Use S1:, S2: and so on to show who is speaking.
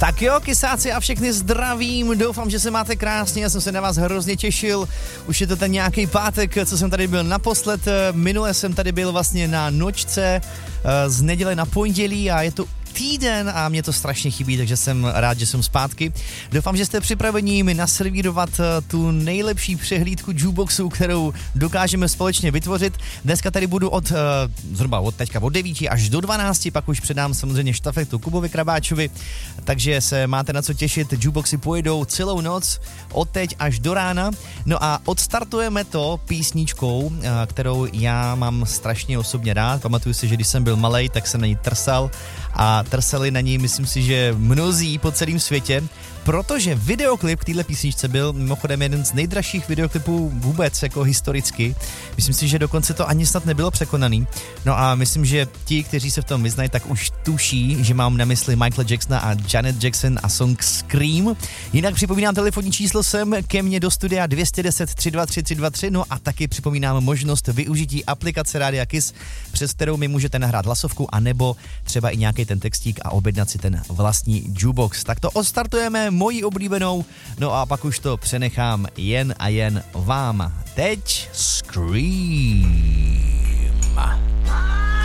S1: Tak jo, kysáci a všechny zdravím, doufám, že se máte krásně, já jsem se na vás hrozně těšil, už je to ten nějaký pátek, co jsem tady byl naposled, minule jsem tady byl vlastně na nočce z neděle na pondělí a je to týden a mě to strašně chybí, takže jsem rád, že jsem zpátky. Doufám, že jste připraveni mi naservírovat tu nejlepší přehlídku jukeboxu, kterou dokážeme společně vytvořit. Dneska tady budu zhruba od teďka od 9 až do 12, pak už předám samozřejmě štafetu Kubovi Krabáčovi, takže se máte na co těšit. Jukeboxy pojedou celou noc, od teď až do rána. No a odstartujeme to písničkou, kterou já mám strašně osobně rád. Pamatuju si, že když jsem byl malej, tak jsem na ní trsal a trsali na ní, myslím si, že mnozí po celém světě, protože videoklip k téhle písničce byl mimochodem jeden z nejdražších videoklipů vůbec, jako historicky. Myslím si, že dokonce to ani snad nebylo překonaný. No a myslím, že ti, kteří se v tom vyznají, tak už tuší, že mám na mysli Michaela Jacksona a Janet Jackson a song Scream. Jinak připomínám telefonní číslo sem ke mně do studia 210 323 323, no a taky připomínám možnost využití aplikace Rádia Kiss, přes kterou mi můžete nahrát hlasovku, anebo třeba i nějaký ten textík a objednat si ten vlastní jukebox. Tak to odstartujeme mojí oblíbenou, no a pak už to přenechám jen a jen vám. Teď Scream.